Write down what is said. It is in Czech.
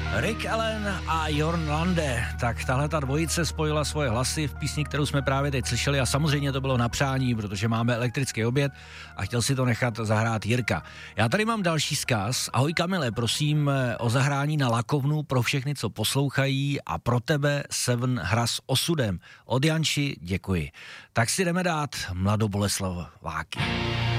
Rick Allen a Jorn Lande, tak tahle ta dvojice spojila svoje hlasy v písni, kterou jsme právě teď slyšeli a samozřejmě to bylo na přání, protože máme elektrický oběd a chtěl si to nechat zahrát Jirka. Já tady mám další vzkaz. Ahoj Kamile, prosím o zahrání na lakovnu pro všechny, co poslouchají a pro tebe Seven hra s osudem. Od Janči děkuji. Tak si jdeme dát Mladoboleslav Váky.